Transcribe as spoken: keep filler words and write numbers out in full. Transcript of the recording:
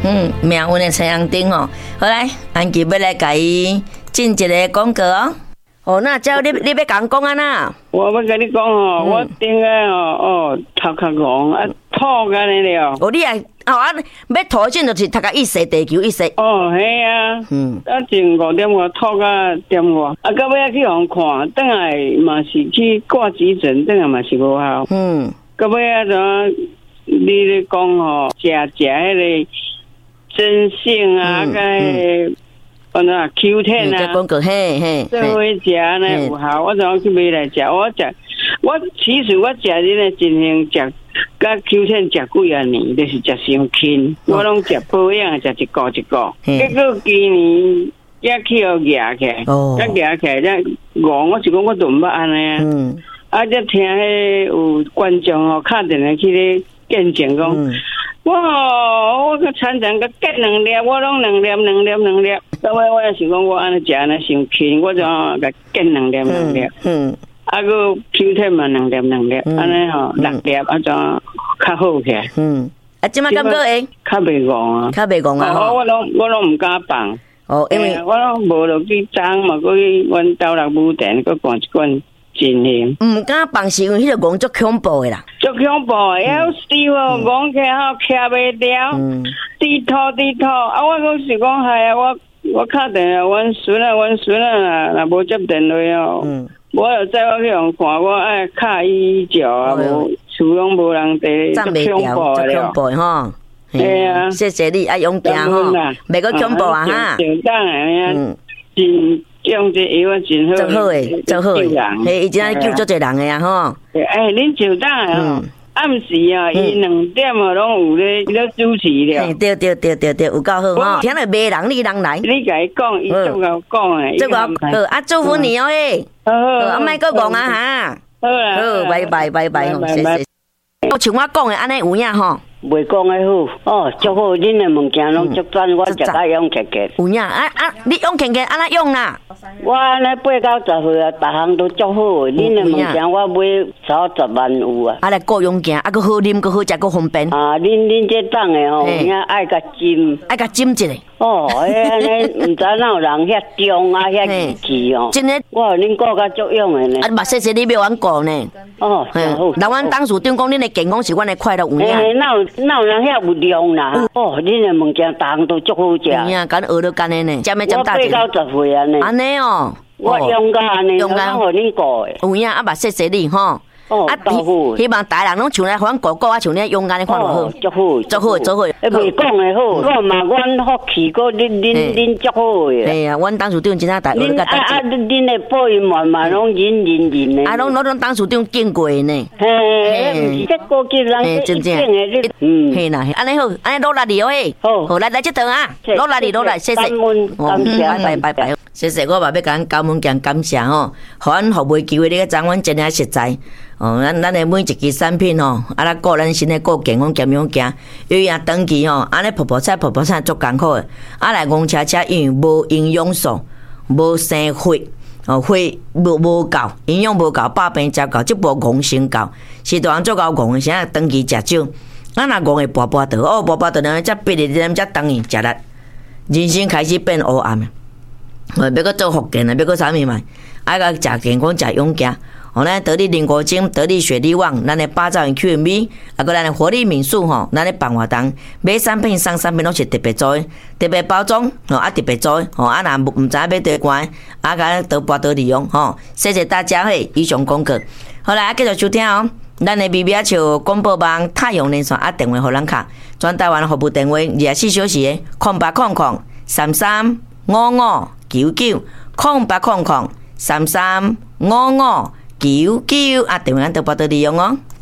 嗯，命运的太阳灯哦。好来，安琪要来甲伊进一个广告哦。哦，那叫你你要讲讲啊呐？ 我要跟你讲哦，嗯、我顶个哦哦头壳戆啊吐干了。 哦，你啊哦啊，要吐进就是头壳一洗地球一洗。 哦，系啊。嗯。啊，前五点我吐到点我，啊，到尾去互看，等下嘛是去挂急诊，等下嘛是无效。嗯。到尾啊，怎你咧讲吼，食食迄个真性啊，个、嗯。哦，那 Q 十 啊， 广告嘿嘿， 这回食呢有效，我怎样去买来食？我食，我其实我食恁的真行食，甲 Q 十 食几啊年，就是食伤轻，我拢食保养，食一个一个。结果今年也去互夹起，才夹起才戆，我是讲我都毋捌安尼啊。嗯，啊，才听迄有观众哦，打电话去咧见证讲。哇！我个常常个结两粒，我拢两粒、两粒、两粒。到尾我也是讲，我安尼食安尼伤轻，我就个结两粒、两粒。嗯。啊个 Q 十 嘛两粒、两粒，安尼吼六粒，啊就较好起来。嗯。啊，即摆感觉会较袂戆啊，较袂戆啊。我拢我拢毋敢放。哦，因为我拢无落去装嘛，过去阮兜内武店，佮灌一罐。真行， 唔敢放是因为迄个戆足恐怖的啦， 足恐怖的，要死哦！戆起好徛袂了，低头低头。啊，我讲是讲系啊，我我打电话，阮孙啊，阮孙啊，若无接电话哦，我就载我去互看，我爱卡医照啊，无厝拢无人地， 足恐怖的了，恐怖吼。 系啊， 谢谢你，啊勇敢吼，袂个恐怖啊哈。 上当啊，真。用这药啊，真好， 真好诶，真好诶，嘿，伊真爱救足侪人诶啊吼。 哎，恁上当诶吼，暗时啊，伊两点啊，拢有咧咧主持了。 对对对对对，有够好吼。听了骂人，你人来。 你甲伊讲，伊足够讲诶。 足够好，啊，祝福你哦诶。好好，啊，莫阁讲啊哈。 好啦， 好，拜拜拜拜，谢谢。我像我讲诶，安尼有影吼。 袂讲诶好哦，足好，恁诶物件拢足赞，我食甲用客客。 有影啊啊！你用客客安怎用啦？ 我安尼八到十岁啊，逐项都足好诶。恁诶物件我买三十万有啊。 啊，来各用件，啊，搁好啉，搁好食，搁方便。 啊，恁恁这档诶吼，有影爱甲浸， 爱甲浸一下。 哦，迄安尼毋知哪有人遐中啊，遐义气哦。真诶，我恁顾较足用诶呢。 啊，嘛谢谢你要阮顾呢。哦，好。人阮当属长讲，恁诶健康是阮诶快乐有影。 诶，哪有哪有人遐有量啦？哦，恁诶物件逐项都足好食。 有影，敢学到干诶呢？占咩占大钱？我八到十岁安尼。 安尼哦。 我用甲安尼，用甲互恁顾诶。 有影，啊嘛谢谢你吼。哦，啊，希望大人拢像咧，阮哥哥啊，像咧勇敢咧看落好， 足好， 足好，足好。 诶，袂讲诶好，我嘛阮福气，个恁恁恁足好诶。 系啊，阮当属长真正大， 恁啊啊，恁诶保育嘛嘛拢认认认诶。 啊，拢拢拢当属长见过呢。 嘿，这个叫人真正诶， 嗯，嘿啦，安尼好，安尼落来哩哦嘿。好，好来来这顿啊，落来哩落来，谢谢。 感谢， 拜拜拜拜。谢谢，我嘛要甲咱高门讲感谢吼，互咱服务机会，你个掌阮真正实在。哦，咱咱的每一支产品吼，啊，咱顾咱身体顾健康健康行，有影长期吼，安尼泡泡菜泡泡菜足艰苦的，啊来戆车车因为无营养素，无生血，哦血无无够，营养无够，百病食够，即部戆成够，是大人足够戆的，啥长期食少，啊若戆会跋跋倒，哦跋跋倒呢，则逼日咱则等伊食力，人生开始变黑暗，哦要搁做福建啊，要搁啥物嘛，爱甲食健康食养家。哦，咱得力灵果精、得力雪力旺，咱的八兆元 Q M V， 啊个咱的活力敏素吼，咱的办活动买产品、送产品拢是特别做，特别包装哦，啊特别做哦，啊若毋知要对关，啊个咱得包得利用吼，谢谢大家嘿，以上广告，好来继续收听哦，咱的 B B 啊像广播网太阳连线啊电话互咱卡，全台湾服务电话二十四小时的空八空空三三五五九九空八空空三三五五。九九啊，电话咱都拨到利用哦。